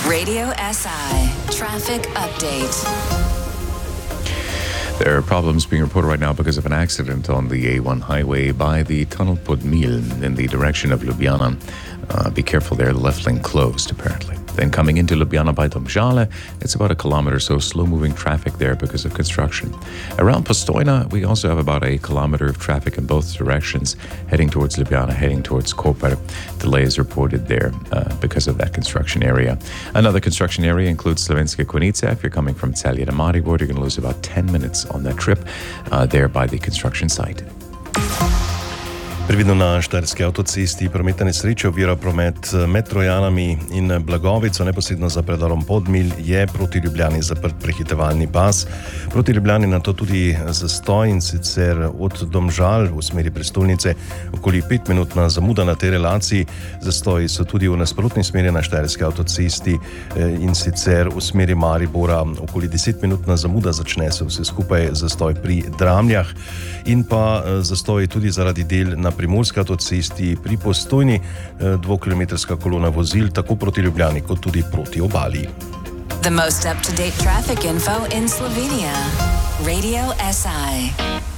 Radio SI Traffic Update. There are problems being reported right now because of an accident on the A1 highway by the Tunnel Pod Mil in the direction of Ljubljana. Be careful there, the left lane closed apparently. Then coming into Ljubljana by Domžale, it's about a kilometer, so slow-moving traffic there because of construction. Around Postojna, we also have about a kilometer of traffic in both directions, heading towards Ljubljana, heading towards Koper. Delays reported there because of that construction area. Another construction area includes Slovenske Konjice. If you're coming from Celje to Maribor, you're going to lose about 10 minutes on that trip there by the construction site. Previdno na Štajerski avtocesti prometna nesreča ovira promet med Trojanami in Blagovico, neposredno za predorom Podmilj je proti Ljubljani zaprt prehitevalni pas. Proti Ljubljani na to tudi zastoj, in sicer od Domžal v smeri prestolnice okoli 5-minutna zamuda na tej relaciji. Zastoji so tudi v nasprotni smeri na Štajerski avtocesti, in sicer v smeri Maribora okoli 10-minutna zamuda, začne se vse skupaj zastoj pri Dramljah in pa zastoji tudi zaradi del na Primorski avtocesti pri Postojni, 2-kilometrska kolona vozil tako proti Ljubljani kot tudi proti obali. The most up-to-date traffic info in Slovenia. Radio SI.